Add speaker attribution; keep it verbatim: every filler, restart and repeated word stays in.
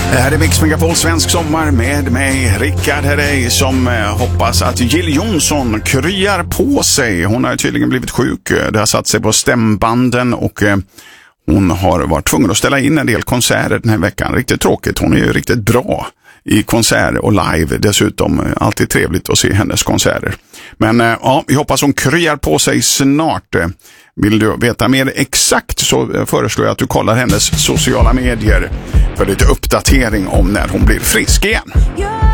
Speaker 1: Det här är Mix Megapol Svensk Sommar med mig, Rickard Herrey, som eh, hoppas att Jill Johnson kryar på sig. Hon har tydligen blivit sjuk. Det har satt sig på stämbanden och eh, hon har varit tvungen att ställa in en del konserter den här veckan. Riktigt tråkigt. Hon är ju riktigt bra i konserter och live. Dessutom alltid trevligt att se hennes konserter. Men eh, ja, vi hoppas hon kryar på sig snart. Vill du veta mer exakt så föreslår jag att du kollar hennes sociala medier för lite uppdatering om när hon blir frisk igen.